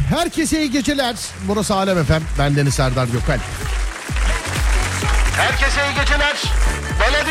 herkese iyi geceler. Burası Alem FM. Ben Deniz Serdar Gökal. Herkese iyi geceler. Belediye